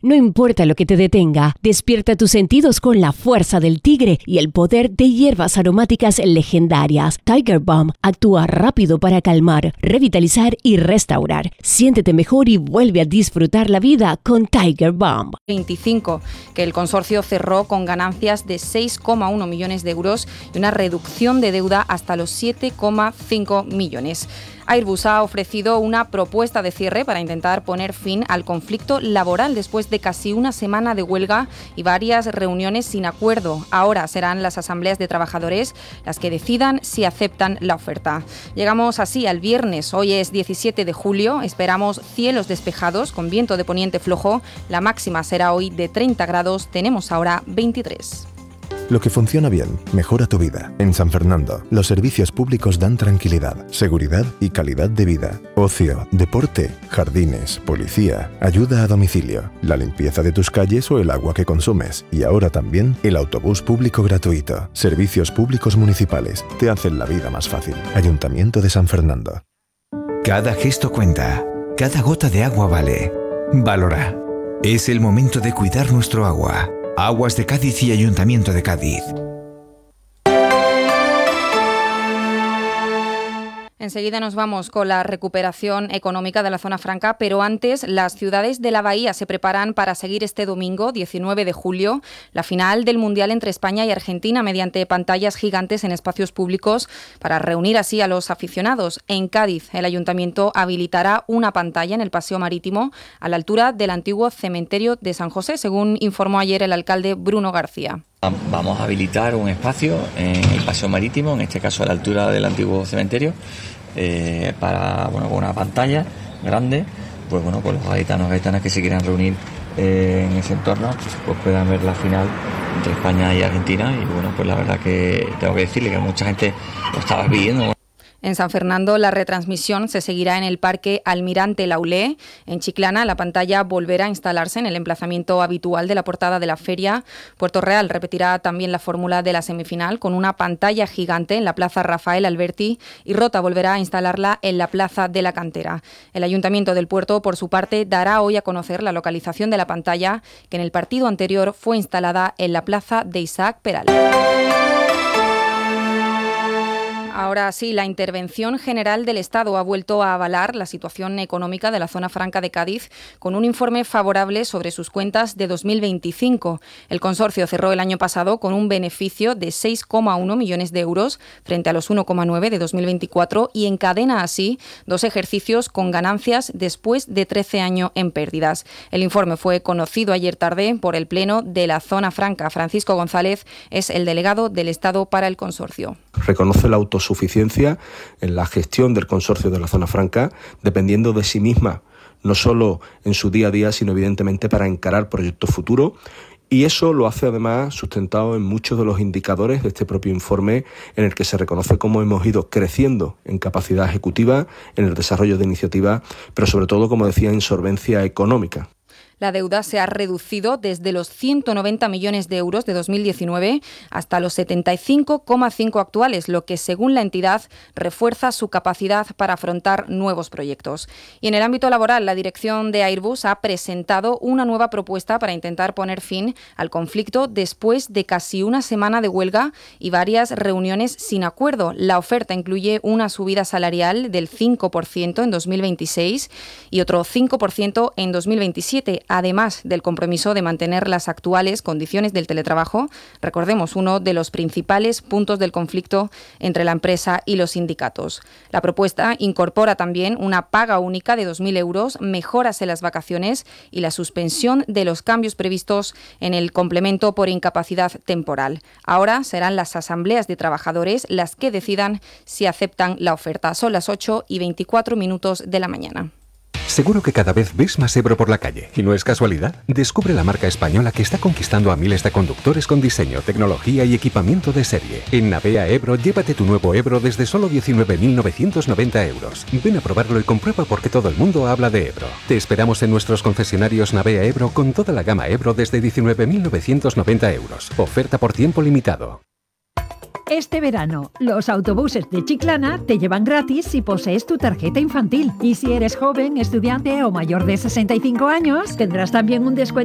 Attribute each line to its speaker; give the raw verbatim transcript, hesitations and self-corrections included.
Speaker 1: No importa lo que te detenga, despierta tus sentidos con la fuerza del tigre y el poder de hierbas aromáticas legendarias. Tiger Balm actúa rápido para calmar, revitalizar y restaurar. Siéntete mejor y vuelve a disfrutar la vida con Tiger Balm.
Speaker 2: veinticinco, que el consorcio cerró con ganancias de seis coma uno millones de euros y una reducción de deuda hasta los siete coma cinco millones. Airbus ha ofrecido una propuesta de cierre para intentar poner fin al conflicto laboral después de casi una semana de huelga y varias reuniones sin acuerdo. Ahora serán las asambleas de trabajadores las que decidan si aceptan la oferta. Llegamos así al viernes. Hoy es diecisiete de julio. Esperamos cielos despejados con viento de poniente flojo. La máxima será hoy de treinta grados. Tenemos ahora veintitrés.
Speaker 3: Lo que funciona bien, mejora tu vida. En San Fernando, los servicios públicos dan tranquilidad, seguridad y calidad de vida. Ocio, deporte, jardines, policía, ayuda a domicilio, la limpieza de tus calles o el agua que consumes. Y ahora también el autobús público gratuito. Servicios públicos municipales te hacen la vida más fácil. Ayuntamiento de San Fernando.
Speaker 4: Cada gesto cuenta. Cada gota de agua vale. Valora. Es el momento de cuidar nuestro agua. Aguas de Cádiz y Ayuntamiento de Cádiz.
Speaker 2: Enseguida nos vamos con la recuperación económica de la zona franca, pero antes las ciudades de la Bahía se preparan para seguir este domingo, diecinueve de julio, la final del Mundial entre España y Argentina mediante pantallas gigantes en espacios públicos para reunir así a los aficionados. En Cádiz, el Ayuntamiento habilitará una pantalla en el Paseo Marítimo a la altura del antiguo cementerio de San José, según informó ayer el alcalde Bruno García.
Speaker 5: Vamos a habilitar un espacio en el Paseo Marítimo, en este caso a la altura del antiguo cementerio, eh, para, bueno, con una pantalla grande, pues bueno, pues los gaditanos, gaditanas que se quieran reunir eh, en ese entorno, pues puedan ver la final entre España y Argentina. Y bueno, pues la verdad que tengo que decirle que mucha gente lo estaba pidiendo.
Speaker 2: En San Fernando, la retransmisión se seguirá en el Parque Almirante Laulé. En Chiclana, la pantalla volverá a instalarse en el emplazamiento habitual de la portada de la feria. Puerto Real repetirá también la fórmula de la semifinal con una pantalla gigante en la Plaza Rafael Alberti y Rota volverá a instalarla en la Plaza de la Cantera. El Ayuntamiento del Puerto, por su parte, dará hoy a conocer la localización de la pantalla que en el partido anterior fue instalada en la Plaza de Isaac Peral. Ahora sí, la Intervención General del Estado ha vuelto a avalar la situación económica de la zona franca de Cádiz con un informe favorable sobre sus cuentas de dos mil veinticinco. El consorcio cerró el año pasado con un beneficio de seis coma uno millones de euros frente a los uno coma nueve de dos mil veinticuatro y encadena así dos ejercicios con ganancias después de trece años en pérdidas. El informe fue conocido ayer tarde por el Pleno de la zona franca. Francisco González es el delegado del Estado para el consorcio.
Speaker 6: Reconoce la autosuficiencia en la gestión del consorcio de la zona franca, dependiendo de sí misma, no solo en su día a día, sino evidentemente para encarar proyectos futuros. Y eso lo hace además sustentado en muchos de los indicadores de este propio informe, en el que se reconoce cómo hemos ido creciendo en capacidad ejecutiva, en el desarrollo de iniciativas, pero sobre todo, como decía, en solvencia económica.
Speaker 2: La deuda se ha reducido desde los ciento noventa millones de euros de dos mil diecinueve hasta los setenta y cinco coma cinco actuales, lo que, según la entidad, refuerza su capacidad para afrontar nuevos proyectos. Y en el ámbito laboral, la dirección de Airbus ha presentado una nueva propuesta para intentar poner fin al conflicto después de casi una semana de huelga y varias reuniones sin acuerdo. La oferta incluye una subida salarial del cinco por ciento en dos mil veintiséis y otro cinco por ciento en dos mil veintisiete, además del compromiso de mantener las actuales condiciones del teletrabajo. Recordemos, uno de los principales puntos del conflicto entre la empresa y los sindicatos. La propuesta incorpora también una paga única de dos mil euros, mejoras en las vacaciones y la suspensión de los cambios previstos en el complemento por incapacidad temporal. Ahora serán las asambleas de trabajadores las que decidan si aceptan la oferta. Son las ocho y veinticuatro minutos de la mañana.
Speaker 7: Seguro que cada vez ves más Ebro por la calle. ¿Y no es casualidad? Descubre la marca española que está conquistando a miles de conductores con diseño, tecnología y equipamiento de serie. En Navea Ebro, llévate tu nuevo Ebro desde solo diecinueve mil novecientos noventa euros. Ven a probarlo y comprueba por qué todo el mundo habla de Ebro. Te esperamos en nuestros concesionarios Navea Ebro con toda la gama Ebro desde diecinueve mil novecientos noventa euros. Oferta por tiempo limitado.
Speaker 8: Este verano, los autobuses de Chiclana te llevan gratis si posees tu tarjeta infantil. Y si eres joven, estudiante o mayor de sesenta y cinco años, tendrás también un descuento